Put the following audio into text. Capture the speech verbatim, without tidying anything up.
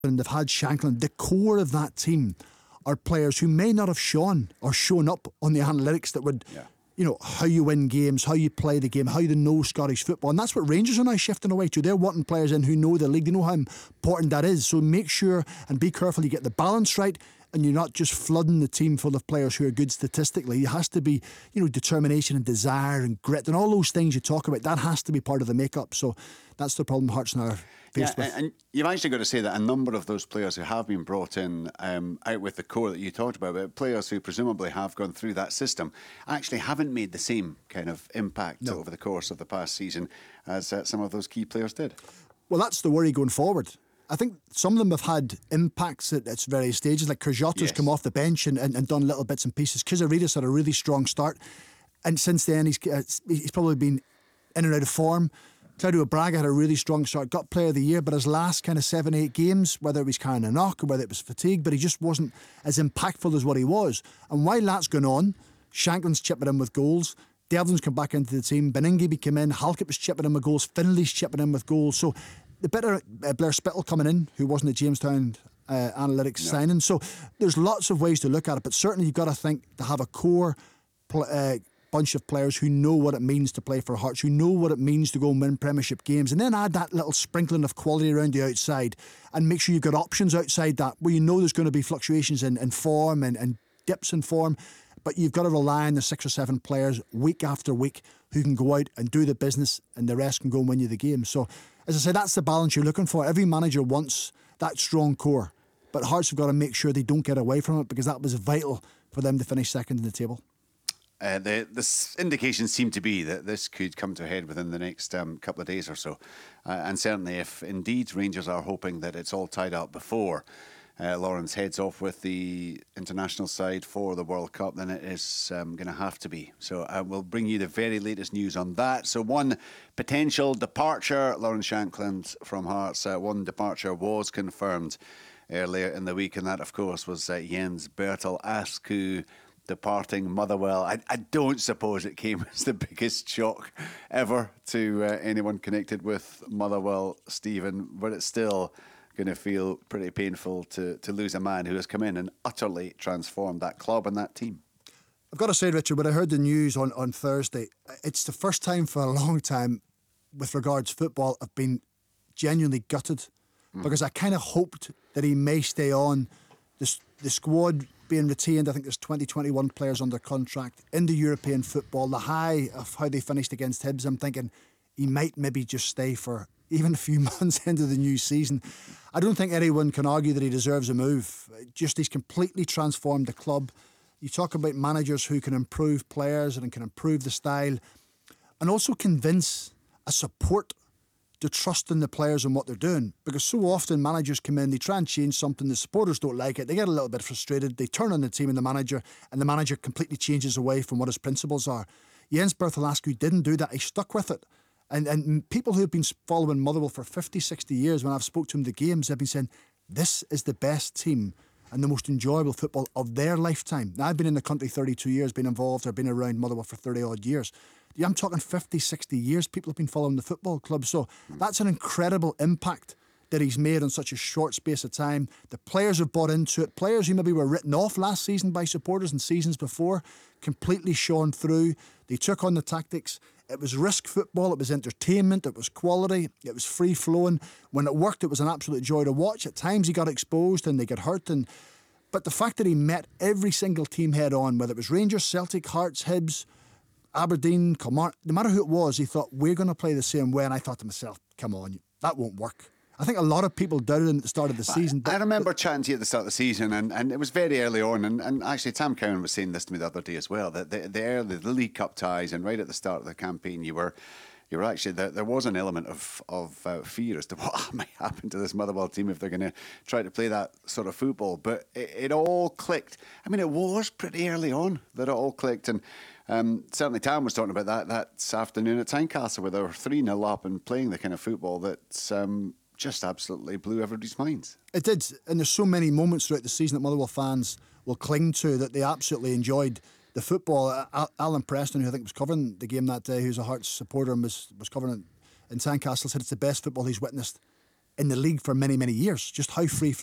and they've had Shankland, the core of that team are players who may not have shone or shown up on the analytics that would, yeah. you know, how you win games, how you play the game, how you know Scottish football. And that's what Rangers are now shifting away to. They're wanting players in who know the league. They know how important that is. So make sure and be careful you get the balance right, and you're not just flooding the team full of players who are good statistically. It has to be, you know, determination and desire and grit and all those things you talk about. That has to be part of the makeup. So that's the problem Hearts now are faced yeah, with. And you've actually got to say that a number of those players who have been brought in um, out with the core that you talked about, but players who presumably have gone through that system, actually haven't made the same kind of impact no. over the course of the past season as uh, some of those key players did. Well, that's the worry going forward. I think some of them have had impacts at, at various stages, like Kurjato's yes. come off the bench and, and, and done little bits and pieces. Kizaridis had a really strong start, and since then he's uh, he's probably been in and out of form. Claudio Braga had a really strong start, got player of the year, but his last kind of seven, eight games, whether it was carrying a knock or whether it was fatigue, but he just wasn't as impactful as what he was. And while that's going on, Shankland's chipping in with goals. Devlin's come back into the team. Beningebe came in. Halkett was chipping in with goals. Finley's chipping in with goals. So the better uh, Blair Spittle coming in, who wasn't a Jamestown uh, analytics no. signing. So there's lots of ways to look at it, but certainly you've got to think to have a core pl- uh, bunch of players who know what it means to play for Hearts, who know what it means to go and win premiership games, and then add that little sprinkling of quality around the outside and make sure you've got options outside that where you know there's going to be fluctuations in, in form and, and dips in form, but you've got to rely on the six or seven players week after week who can go out and do the business, and the rest can go and win you the game. So as I say, that's the balance you're looking for. Every manager wants that strong core, but Hearts have got to make sure they don't get away from it, because that was vital for them to finish second in the table. Uh, the, the indications seem to be that this could come to a head within the next um, couple of days or so. Uh, and certainly if indeed Rangers are hoping that it's all tied up before uh, Lawrence heads off with the international side for the World Cup, then it is um, going to have to be. So uh, we'll bring you the very latest news on that. So one potential departure, Lawrence Shankland from Hearts, uh, one departure was confirmed earlier in the week, and that of course was uh, Jens Bertel Askew departing Motherwell. I, I don't suppose it came as the biggest shock ever to uh, anyone connected with Motherwell, Stephen, but it's still going to feel pretty painful to, to lose a man who has come in and utterly transformed that club and that team. I've got to say, Richard, when I heard the news on, on Thursday, it's the first time for a long time with regards to football I've been genuinely gutted, mm. because I kind of hoped that he may stay on. The, the squad being retained, I think there's twenty, twenty-one players under contract in the European football. The high of how they finished against Hibs, I'm thinking he might maybe just stay for even a few months into the new season. I don't think anyone can argue that he deserves a move. Just he's completely transformed the club. You talk about managers who can improve players and can improve the style and also convince a support to trust in the players and what they're doing, because so often managers come in, they try and change something, the supporters don't like it, they get a little bit frustrated, they turn on the team and the manager, and the manager completely changes away from what his principles are. Jens Bertel Askew didn't do that. He stuck with it, and and people who have been following Motherwell for fifty, sixty years, when I've spoke to them the games, they've been saying this is the best team and the most enjoyable football of their lifetime. Now, I've been in the country thirty-two years, been involved or been around Motherwell for thirty odd years. Yeah, I'm talking fifty, sixty years people have been following the football club. So that's an incredible impact that he's made in such a short space of time. The players have bought into it. Players who maybe were written off last season by supporters and seasons before completely shone through. They took on the tactics. It was risk football. It was entertainment. It was quality. It was free flowing. When it worked, it was an absolute joy to watch. At times he got exposed and they got hurt. And but the fact that he met every single team head on, whether it was Rangers, Celtic, Hearts, Hibs, Aberdeen, Kilmarnock, no matter who it was, he thought, we're going to play the same way. And I thought to myself, come on, that won't work. I think a lot of people doubted him at the start of the season. But I remember chatting to you at the start of the season, and, and it was very early on, and, and actually Tam Cowan was saying this to me the other day as well, that the, the early the League Cup ties, and right at the start of the campaign, you were you were actually, there, there was an element of, of uh, fear as to what might happen to this Motherwell team if they're going to try to play that sort of football. But it, it all clicked. I mean, it was pretty early on that it all clicked, and Um, certainly Tam was talking about that that afternoon at Tynecastle, where they were three nil up and playing the kind of football that um, just absolutely blew everybody's minds. It did, and there's so many moments throughout the season that Motherwell fans will cling to, that they absolutely enjoyed the football. Alan Preston, who I think was covering the game that day, who's a Hearts supporter and was, was covering it in Tynecastle, said it's the best football he's witnessed in the league for many, many years. Just how free